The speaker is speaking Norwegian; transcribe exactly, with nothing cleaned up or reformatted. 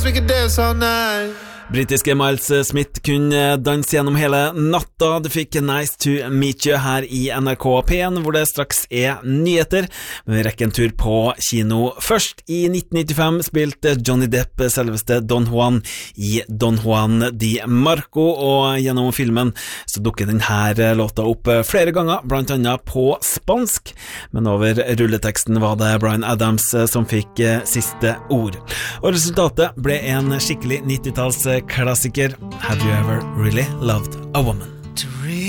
We could dance all night. Britiske Miles Smith kunne danse gjennom hele natta. Du fikk Nice to Meet You her i N R K P en, hvor det straks er nyheter. Men vi rekker en tur på kino først. I nitten nittifem spilte Johnny Depp selveste Don Juan i Don Juan Di Marco, og gjennom filmen så dukker denne låta opp flere ganger, blant annet på spansk. Men over rulleteksten var det Bryan Adams som fikk siste ord. Og resultatet ble en skikkelig nittitalls klassiker. Have you ever really loved a woman?